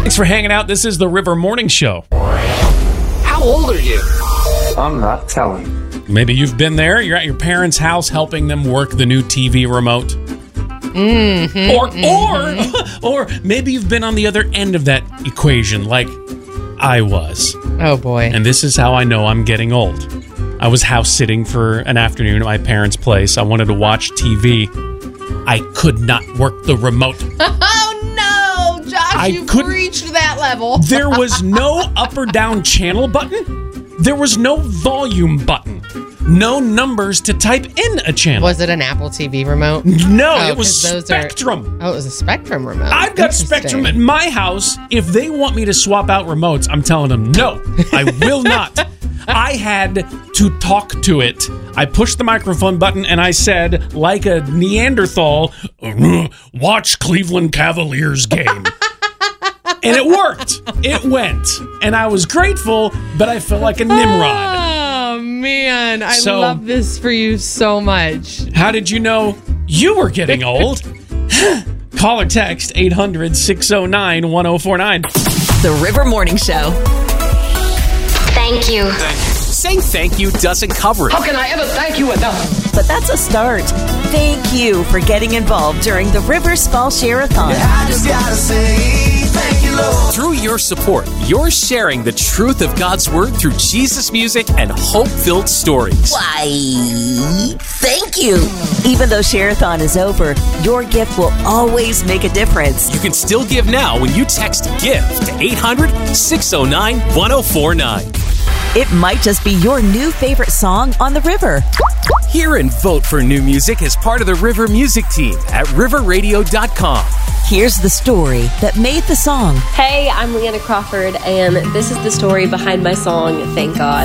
Thanks for hanging out. This is the River Morning Show. How old are you? I'm not telling. Maybe you've been there. You're at your parents' house helping them work the new TV remote. Or maybe you've been on the other end of that equation, like I was. Oh, boy. And this is how I know I'm getting old. I was house sitting for an afternoon at my parents' place. I wanted to watch TV. I could not work the remote. Oh, no, Josh, you've reached that level. There was no up or down channel button. There was no volume button. No numbers to type in a channel. Was it an Apple TV remote? No, it was Spectrum. It was a Spectrum remote. I've got Spectrum at my house. If they want me to swap out remotes, I'm telling them, no, I will not. I had to talk to it. I pushed the microphone button and I said, like a Neanderthal, watch Cleveland Cavaliers game. And it worked. It went. And I was grateful, but I felt like a Nimrod. Oh, man. I love this for you so much. How did you know you were getting old? Call or text 800-609-1049. The River Morning Show. Thank you. Saying thank you doesn't cover it. How can I ever thank you enough? But that's a start. Thank you for getting involved during the Rivers Fall Share-a-thon. I just gotta say thank you, Lord. Through your support, you're sharing the truth of God's Word through Jesus music and hope-filled stories. Why, thank you. Even though Share-a-thon is over, your gift will always make a difference. You can still give now when you text GIVE to 800-609-1049. It might just be your new favorite song on the river. Hear and vote for new music as part of the River Music team at riverradio.com. Here's the story that made the song. Hey, I'm Leanna Crawford, and this is the story behind my song, Thank God.